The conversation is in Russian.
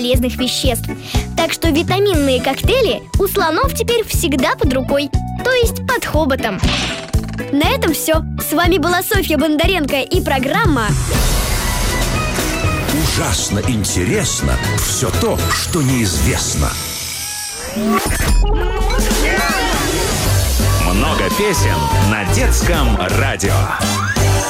полезных веществ. Так что витаминные коктейли у слонов теперь всегда под рукой, то есть под хоботом. На этом все. С вами была Софья Бондаренко и программа Ужасно интересно все то, что неизвестно. Много песен на детском радио.